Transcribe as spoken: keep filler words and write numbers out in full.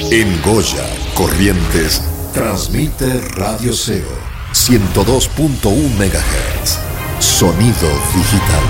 En Goya, Corrientes, transmite Radio Seo ciento dos punto uno megahertz. Sonido digital.